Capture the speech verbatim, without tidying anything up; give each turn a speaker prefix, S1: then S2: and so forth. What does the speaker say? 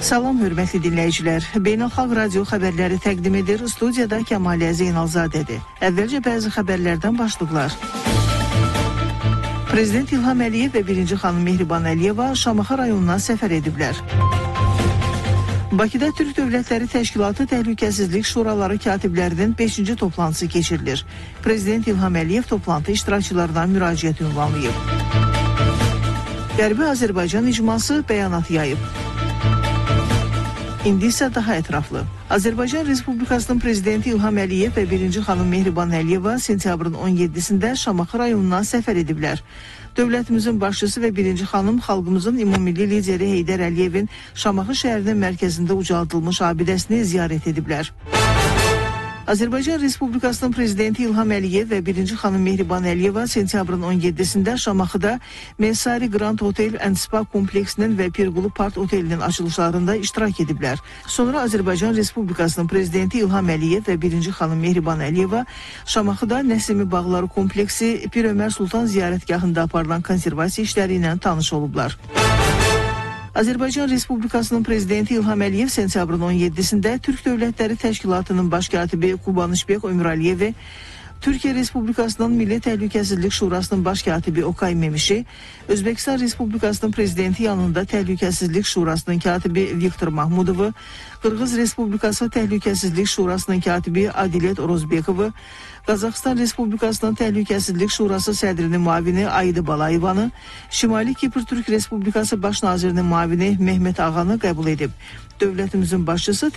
S1: Salam hörmətli dinləyicilər. Beynəlxalq radio xəbərləri təqdim edir. Studiyada Kəmalə Zeynalzadədir. Əvvəlcə bəzi xəbərlərdən başlıqlar. Prezident İlham Əliyev və birinci xanım Mehriban Əliyeva Şamaxı rayonuna səfər ediblər. Bakıda Türk Dövlətləri Təşkilatı Təhlükəsizlik Şuraları katiblərinin beşinci toplantısı keçirilir. Prezident İlham Əliyev toplantı iştirakçılarına müraciət ünvanlayıb. Qərbi Azərbaycan icması bəyanat yayıb. İndi isə daha ətraflı. Azərbaycan Respublikasının Prezidenti İlham Əliyev və birinci xanım Mehriban Əliyeva sentyabrın on yeddisində Şamaxı rayonuna səfər ediblər. Dövlətimizin başçısı və birinci xanım xalqımızın ümumilli lideri Heydər Əliyevin Şamaxı şəhərinin mərkəzində ucaldılmış abidəsini ziyarət ediblər. Azərbaycan Respublikasının Prezidenti İlham Əliyev və birinci xanım Mehriban Əliyeva sentyabrın on yeddisində Şamaxıda Mensari Grand Hotel and Spa kompleksinin və Pirqulu Park otelinin açılışlarında iştirak ediblər. Sonra Azərbaycan Respublikasının Prezidenti İlham Əliyev və birinci xanım Mehriban Əliyeva Şamaxıda Nəsimi Bağları kompleksi Pir Ömər Sultan ziyarətgahında aparılan konservasiya işləri ilə tanış olublar. Azərbaycan Respublikasının Prezidenti İlham Əliyev sentyabrın on yeddisində Türk Dövlətləri Təşkilatının baş katibi Qubanışbek Ömrəliyevi, Türkiyə Respublikasının Milli Təhlükəsizlik Şurasının baş katibi Okay Memişi, Özbəkistan Respublikasının Prezidenti yanında Təhlükəsizlik Şurasının katibi Viktor Mahmudovu, Qırğız Respublikası Təhlükəsizlik Şurasının katibi Adilet Orozbekovu, Qazaxıstan Respublikasının Təhlükəsizlik Şurası sədrinin müavini Aida Balayevanı, Şimali Kipr Türk Respublikası Baş nazirinin müavini Mehmet Ağanı qəbul edib. Dövlətimizin başçısı